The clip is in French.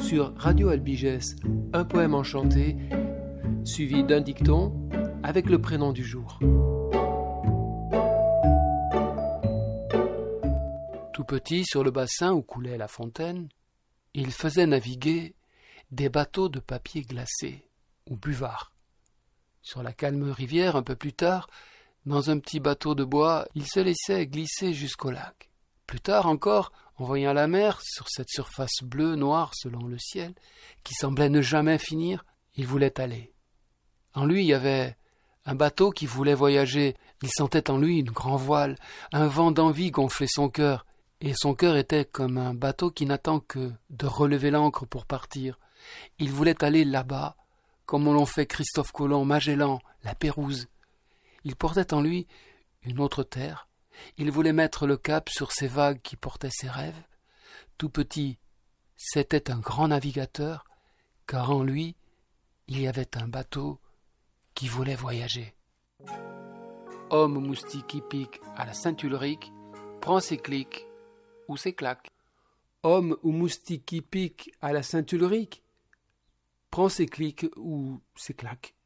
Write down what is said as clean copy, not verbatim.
sur Radio Albigès, un poème enchanté, suivi d'un dicton avec le prénom du jour. Tout petit, sur le bassin où coulait la fontaine, il faisait naviguer des bateaux de papier glacé, ou buvard. Sur la calme rivière, un peu plus tard, dans un petit bateau de bois, il se laissait glisser jusqu'au lac. Plus tard encore, en voyant la mer, sur cette surface bleue, noire selon le ciel, qui semblait ne jamais finir, il voulait aller. En lui, il y avait un bateau qui voulait voyager. Il sentait en lui une grande voile, un vent d'envie gonflait son cœur, et son cœur était comme un bateau qui n'attend que de relever l'ancre pour partir. Il voulait aller là-bas, comme l'ont fait Christophe Colomb, Magellan, la Pérouse. Il portait en lui une autre terre. Il voulait mettre le cap sur ces vagues qui portaient ses rêves. Tout petit, c'était un grand navigateur, car en lui, il y avait un bateau qui voulait voyager. Homme ou moustique qui pique à la Saint-Ulrich, prend ses clics ou ses claques. Homme ou moustique qui pique à la Saint-Ulrich, prend ses clics ou ses claques.